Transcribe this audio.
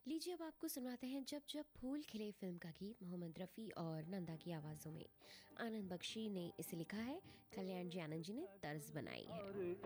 लीजिए अब आपको सुनाते हैं जब जब फूल खिले फिल्म का गीत मोहम्मद रफ़ी और नंदा की आवाज़ों में। आनंद बख्शी ने इसे लिखा है, कल्याण जी आनंद जी ने तर्ज बनाई है।